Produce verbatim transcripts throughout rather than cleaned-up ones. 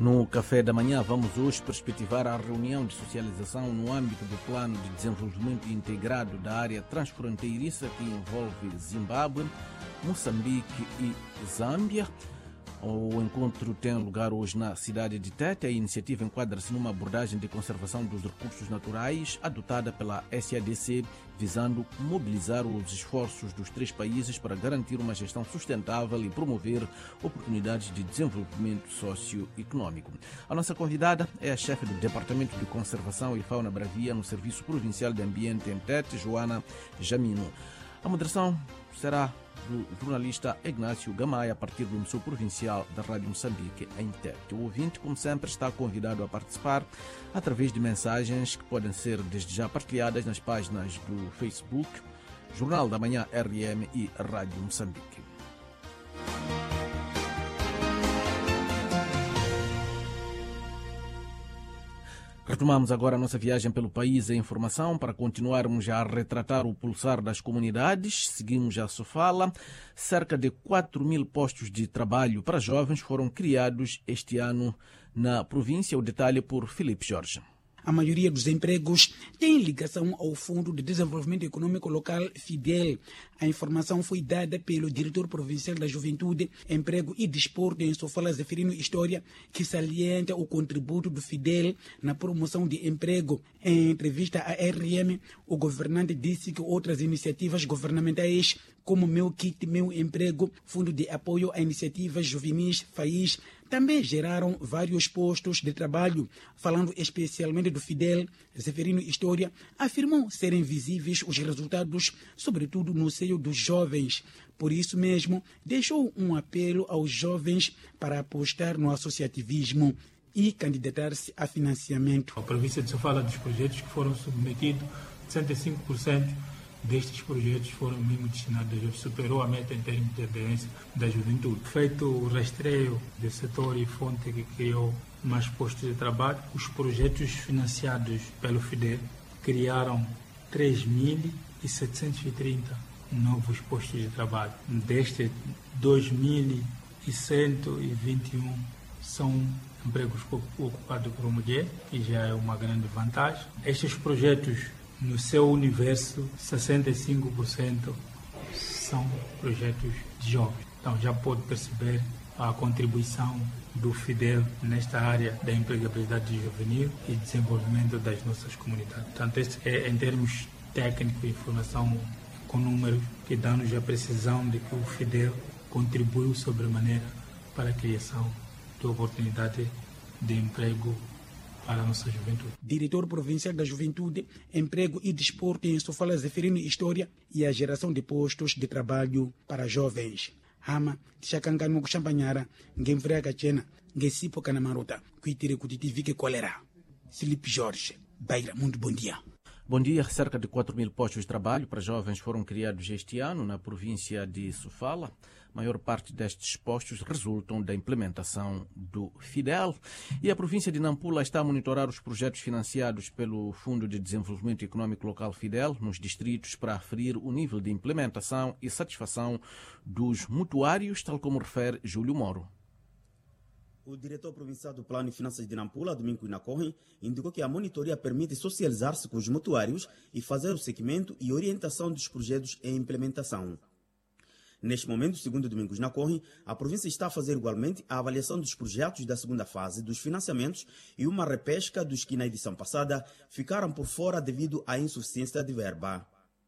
No Café da Manhã vamos hoje perspectivar a reunião de socialização no âmbito do Plano de Desenvolvimento Integrado da área transfronteiriça que envolve Zimbábue, Moçambique e Zâmbia. O encontro tem lugar hoje na cidade de Tete. A iniciativa enquadra-se numa abordagem de conservação dos recursos naturais adotada pela S A D C, visando mobilizar os esforços dos três países para garantir uma gestão sustentável e promover oportunidades de desenvolvimento socioeconômico. A nossa convidada é a chefe do Departamento de Conservação e Fauna Bravia no Serviço Provincial de Ambiente em Tete, Joana Jamino. A moderação será do jornalista Ignácio Gamaia, a partir do emissor provincial da Rádio Moçambique em Tete. O ouvinte, como sempre, está convidado a participar através de mensagens que podem ser desde já partilhadas nas páginas do Facebook, Jornal da Manhã R M e Rádio Moçambique. Retomamos agora a nossa viagem pelo país em informação para continuarmos a retratar o pulsar das comunidades. Seguimos a Sofala. Cerca de quatro mil postos de trabalho para jovens foram criados este ano na província. O detalhe por Filipe Jorge. A maioria dos empregos tem ligação ao Fundo de Desenvolvimento Econômico Local, FIDEL. A informação foi dada pelo diretor provincial da Juventude, Emprego e Desporto em Sofala, Zeferino História, que salienta o contributo do FIDEL na promoção de emprego. Em entrevista à R M, o governante disse que outras iniciativas governamentais, como Meu Kit, Meu Emprego, Fundo de Apoio a Iniciativas Juvenis, FAIS, também geraram vários postos de trabalho. Falando especialmente do FIDEL, Zeferino História afirmou serem visíveis os resultados, sobretudo no seio dos jovens. Por isso mesmo, deixou um apelo aos jovens para apostar no associativismo e candidatar-se a financiamento. A província de Sofala, dos projetos que foram submetidos, sessenta e cinco por cento destes projetos foram mesmo destinados a jovens, superou a meta em termos de aderência da juventude. Feito o rastreio do setor e fonte que criou mais postos de trabalho, os projetos financiados pelo FIDEL criaram três mil setecentos e trinta novos postos de trabalho. Destes, dois mil cento e vinte e um são empregos ocupados por mulher, que já é uma grande vantagem. Estes projetos, no seu universo, sessenta e cinco por cento são projetos de jovens. Então já pode perceber a contribuição do FIDEL nesta área da empregabilidade juvenil e desenvolvimento das nossas comunidades. Portanto, este é, em termos técnicos, informação com números que dão-nos a precisão de que o FIDEL contribuiu sobremaneira para a criação de oportunidade de emprego para a nossa juventude. Diretor provincial da Juventude, Emprego e Desporto em Sofala, Zeferino História, e a geração de postos de trabalho para jovens. Hama, Tchakangano Champanhara, Ngemfrega Chena, Ngesipo Canamarota, Kuitire Kutitivike Colera. Filipe Jorge, Baira, muito bom dia. Bom dia. Cerca de quatro mil postos de trabalho para jovens foram criados este ano na província de Sofala. A maior parte destes postos resultam da implementação do FIDEL. E a província de Nampula está a monitorar os projetos financiados pelo Fundo de Desenvolvimento Econômico Local FIDEL nos distritos para aferir o nível de implementação e satisfação dos mutuários, tal como refere Júlio Moro. O diretor provincial do Plano e Finanças de Nampula, Domingo Inacorre, indicou que a monitoria permite socializar-se com os mutuários e fazer o seguimento e orientação dos projetos em implementação. Neste momento, segundo Domingos Nacorre, a província está a fazer igualmente a avaliação dos projetos da segunda fase dos financiamentos e uma repesca dos que na edição passada ficaram por fora devido à insuficiência de verba.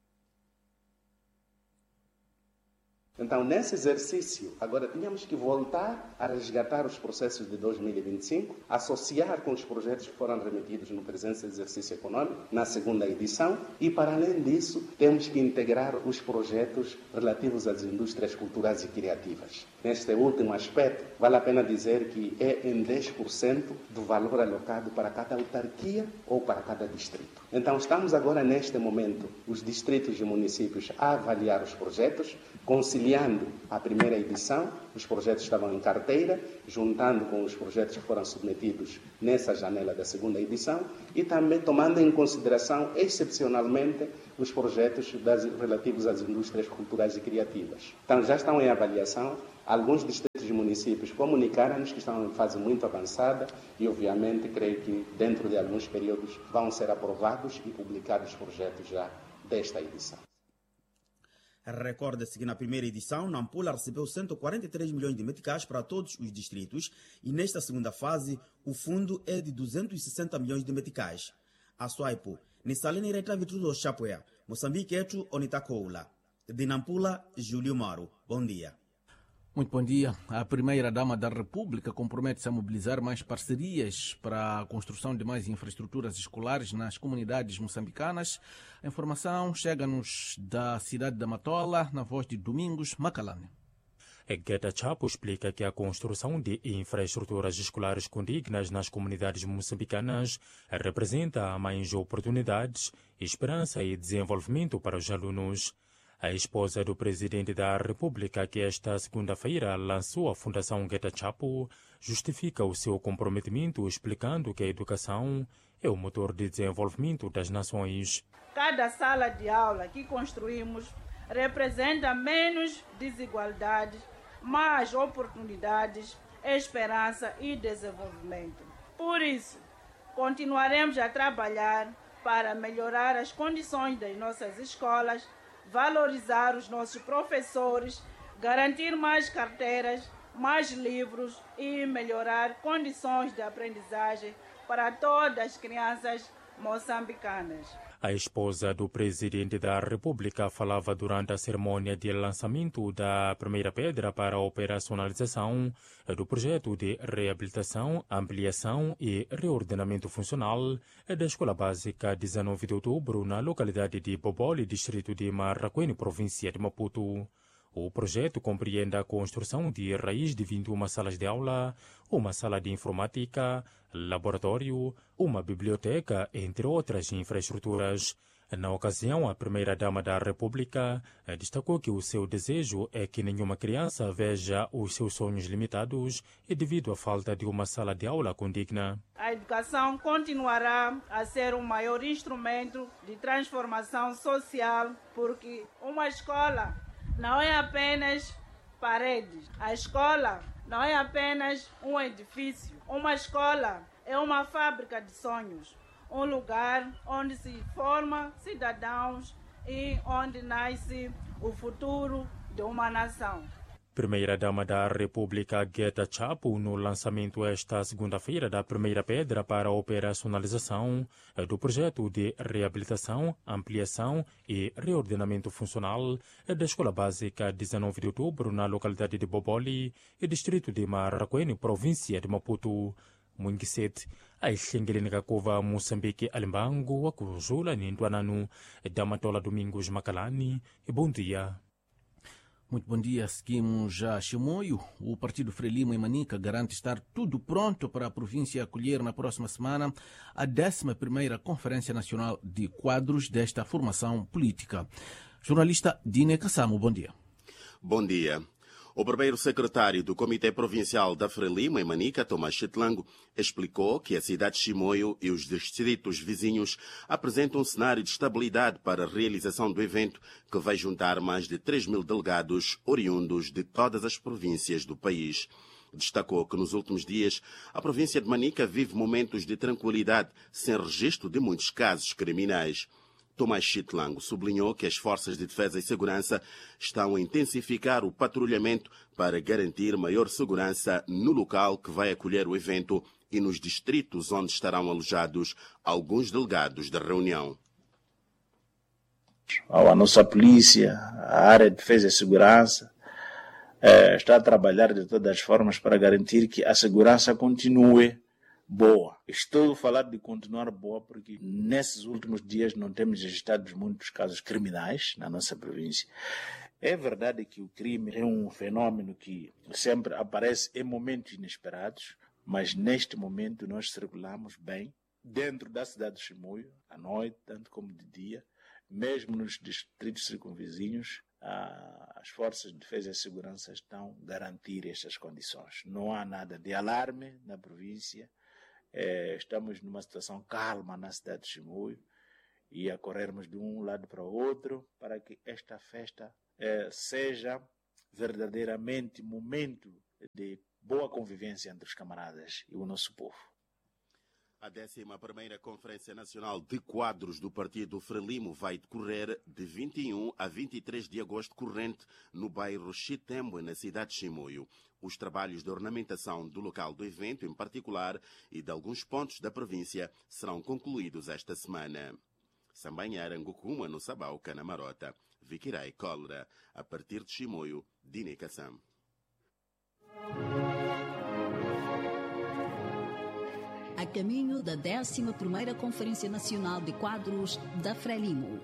Então, nesse exercício, agora tínhamos que voltar a resgatar os processos de dois mil e vinte e cinco, associar com os projetos que foram remetidos no presente exercício econômico, na segunda edição, e, para além disso, temos que integrar os projetos relativos às indústrias culturais e criativas. Neste último aspecto, vale a pena dizer que é em dez por cento do valor alocado para cada autarquia ou para cada distrito. Então, estamos agora, neste momento, os distritos e municípios a avaliar os projetos, conciliando a primeira edição, os projetos estavam em carteira, juntando com os projetos que foram submetidos nessa janela da segunda edição e também tomando em consideração, excepcionalmente, os projetos das, relativos às indústrias culturais e criativas. Então, já estão em avaliação alguns distritos municípios comunicaram-nos que estão em fase muito avançada e, obviamente, creio que dentro de alguns períodos vão ser aprovados e publicados os projetos já desta edição. Recorda-se que na primeira edição, Nampula recebeu cento e quarenta e três milhões de meticais para todos os distritos e nesta segunda fase o fundo é de duzentos e sessenta milhões de meticais. A Suaipo, Nissalini Reta Vitrudo Chapoea, Moçambique Etu Onitacoula. De Nampula, Júlio Maro. Bom dia. Muito bom dia. A primeira-dama da República compromete-se a mobilizar mais parcerias para a construção de mais infraestruturas escolares nas comunidades moçambicanas. A informação chega-nos da cidade da Matola, na voz de Domingos Macalane. Geta Chapo explica que a construção de infraestruturas escolares condignas nas comunidades moçambicanas representa mais oportunidades, esperança e desenvolvimento para os alunos. A esposa do presidente da República, que esta segunda-feira lançou a Fundação Geta Chapo, justifica o seu comprometimento explicando que a educação é o motor de desenvolvimento das nações. Cada sala de aula que construímos representa menos desigualdades, mais oportunidades, esperança e desenvolvimento. Por isso, continuaremos a trabalhar para melhorar as condições das nossas escolas, valorizar os nossos professores, garantir mais carteiras, mais livros e melhorar condições de aprendizagem para todas as crianças moçambicanas. A esposa do presidente da República falava durante a cerimônia de lançamento da primeira pedra para a operacionalização do projeto de reabilitação, ampliação e reordenamento funcional da Escola Básica dezenove de outubro na localidade de Boboli, distrito de Marraquene, província de Maputo. O projeto compreende a construção de raiz de vinte e uma salas de aula, uma sala de informática, laboratório, uma biblioteca, entre outras infraestruturas. Na ocasião, a primeira-dama da República destacou que o seu desejo é que nenhuma criança veja os seus sonhos limitados e devido à falta de uma sala de aula condigna. A educação continuará a ser o maior instrumento de transformação social, porque uma escola não é apenas paredes. A escola não é apenas um edifício. Uma escola é uma fábrica de sonhos, um lugar onde se forma cidadãos e onde nasce o futuro de uma nação. Primeira-dama da República Geta Chapo, no lançamento esta segunda-feira da primeira pedra para a operacionalização do projeto de reabilitação, ampliação e reordenamento funcional da Escola Básica dezenove de outubro na localidade de Boboli, distrito de Marraquene, província de Maputo. Mungiset, a Xengelene Kova, Moçambique, Alimbango, a Curuzula, Nintuananu, da Matola Domingos Macalani. E bom dia. Muito bom dia. Seguimos a Chimoio. O Partido Frelimo e Manica garante estar tudo pronto para a província acolher na próxima semana a décima primeira Conferência Nacional de Quadros desta formação política. Jornalista Dine Kassamo, bom dia. Bom dia. O primeiro secretário do Comitê Provincial da Frelimo e Manica, Tomás Chitlango, explicou que a cidade de Chimoio e os distritos vizinhos apresentam um cenário de estabilidade para a realização do evento, que vai juntar mais de três mil delegados oriundos de todas as províncias do país. Destacou que nos últimos dias a província de Manica vive momentos de tranquilidade, sem registro de muitos casos criminais. Tomás Chitlango sublinhou que as forças de defesa e segurança estão a intensificar o patrulhamento para garantir maior segurança no local que vai acolher o evento e nos distritos onde estarão alojados alguns delegados da reunião. A nossa polícia, a área de defesa e segurança, eh, está a trabalhar de todas as formas para garantir que a segurança continue boa. Estou a falar de continuar boa porque nesses últimos dias não temos registrado muitos casos criminais na nossa província. É verdade que o crime é um fenômeno que sempre aparece em momentos inesperados, mas neste momento nós circulamos bem dentro da cidade de Chimoio, à noite, tanto como de dia, mesmo nos distritos circunvizinhos. As forças de defesa e segurança estão a garantir estas condições. Não há nada de alarme na província. É, estamos numa situação calma na cidade de Chimoio e a corrermos de um lado para o outro para que esta festa é, seja verdadeiramente momento de boa convivência entre os camaradas e o nosso povo. A décima primeira Conferência Nacional de Quadros do Partido Frelimo vai decorrer de vinte e um a vinte e três de agosto corrente no bairro Chitembo, na cidade de Chimoio. Os trabalhos de ornamentação do local do evento, em particular, e de alguns pontos da província, serão concluídos esta semana. Sambanhar Angukuma, no Sabau, Canamarota. Vikirai Cólera, a partir de Chimoio, Dine Kassam. A caminho da décima primeira Conferência Nacional de Quadros da Frelimo.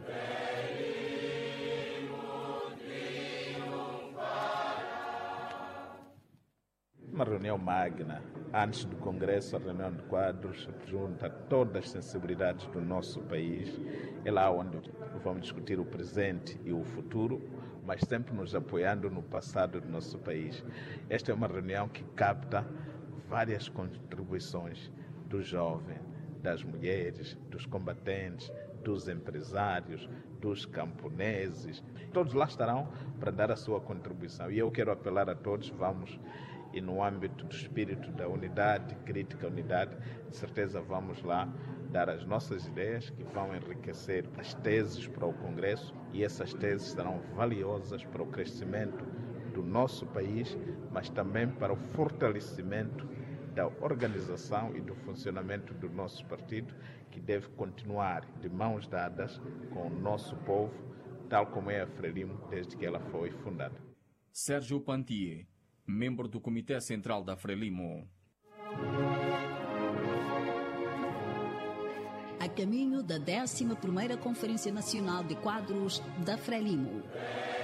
Uma reunião magna. Antes do Congresso, a reunião de quadros junta todas as sensibilidades do nosso país. É lá onde vamos discutir o presente e o futuro, mas sempre nos apoiando no passado do nosso país. Esta é uma reunião que capta várias contribuições do jovem, das mulheres, dos combatentes, dos empresários, dos camponeses. Todos lá estarão para dar a sua contribuição. E eu quero apelar a todos, vamos, e no âmbito do espírito da unidade, crítica à unidade, de certeza vamos lá dar as nossas ideias que vão enriquecer as teses para o Congresso, e essas teses serão valiosas para o crescimento do nosso país, mas também para o fortalecimento da organização e do funcionamento do nosso partido, que deve continuar de mãos dadas com o nosso povo, tal como é a Frelimo desde que ela foi fundada. Sérgio Pantier, membro do Comitê Central da Frelimo. A caminho da décima primeira Conferência Nacional de Quadros da Frelimo.